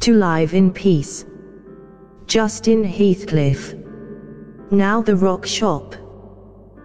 to live in peace. Justin Heathcliff. Now the Rock Shop.